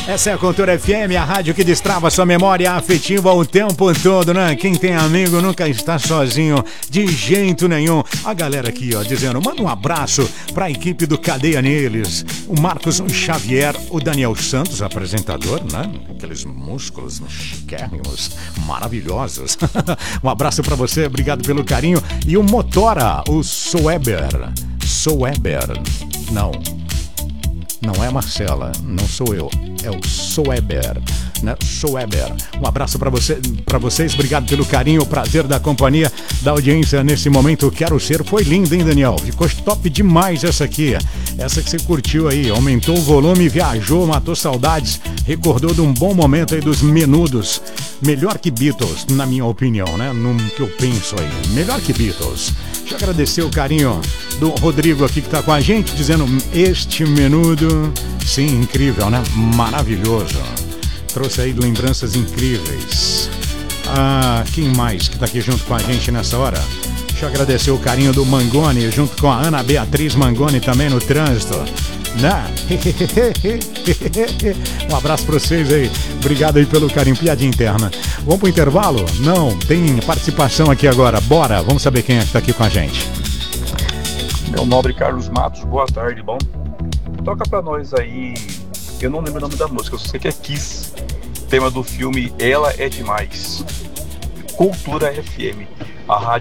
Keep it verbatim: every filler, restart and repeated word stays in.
Essa é a Cultura F M, a rádio que destrava sua memória afetiva o tempo todo, né? Quem tem amigo nunca está sozinho, de jeito nenhum. A galera aqui, ó, dizendo, manda um abraço pra equipe do Cadeia Neles. O Marcos Xavier, o Daniel Santos, apresentador, né? Aqueles músculos chiquérrimos, maravilhosos. Um abraço pra você, obrigado pelo carinho. E o Motora, o Soeber. Soeber, não. Não é a Marcela, não sou eu, é o Soeber, né? Soeber. Um abraço para você, para vocês, obrigado pelo carinho, o prazer da companhia, da audiência nesse momento. Quero Ser foi lindo, hein, Daniel? Ficou top demais essa aqui, essa que você curtiu aí, aumentou o volume, viajou, matou saudades, recordou de um bom momento aí dos Menudos. Melhor que Beatles, na minha opinião, né? No que eu penso aí, melhor que Beatles. Deixa eu agradecer o carinho do Rodrigo aqui que tá com a gente, dizendo este Menudo, sim, incrível, né? Maravilhoso. Trouxe aí lembranças incríveis. Ah, quem mais que tá aqui junto com a gente nessa hora? Deixa eu agradecer o carinho do Mangoni, junto com a Ana Beatriz Mangoni também no trânsito. Né? Um abraço pra vocês aí. Obrigado aí pelo carinho, piadinha interna. Vamos pro intervalo? Não, tem participação aqui agora. Bora, vamos saber quem é que tá aqui com a gente. Meu nobre Carlos Matos, boa tarde, bom? Toca pra nós aí, eu não lembro o nome da música, eu só sei que é Kiss, tema do filme Ela é Demais. Cultura F M, a rádio